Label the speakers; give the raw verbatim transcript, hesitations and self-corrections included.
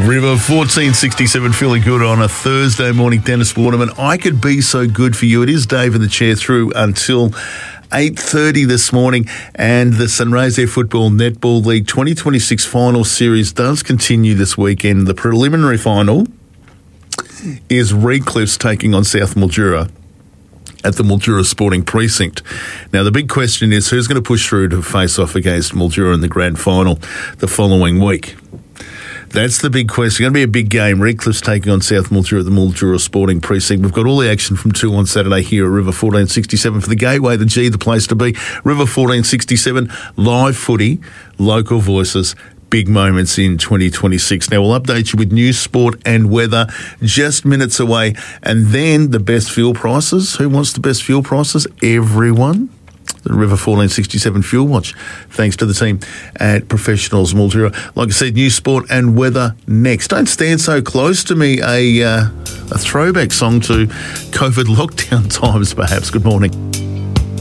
Speaker 1: River fourteen sixty-seven, feeling good on a Thursday morning. Dennis Waterman, I could be so good for you. It is Dave in the chair through until eight thirty this morning, and the Sunraysia Football Netball League twenty twenty-six final series does continue this weekend. The preliminary final is Redcliffs taking on South Mildura at the Mildura Sporting Precinct. Now, the big question is who's going to push through to face off against Mildura in the grand final the following week. That's the big question. It's going to be a big game. Redcliffs taking on South Mildura at the Mildura Sporting Precinct. We've got all the action from two on Saturday here at River fourteen sixty-seven for the Gateway, the G, the place to be. River fourteen sixty-seven, live footy, local voices, big moments in twenty twenty-six. Now, we'll update you with news, sport and weather just minutes away. And then the best fuel prices. Who wants the best fuel prices? Everyone. The River fourteen sixty-seven Fuel Watch, thanks to the team at Professionals Mildura. Like I said, news, sport and weather next. Don't stand so close to me. A, uh, a throwback song to COVID lockdown times, perhaps. Good morning.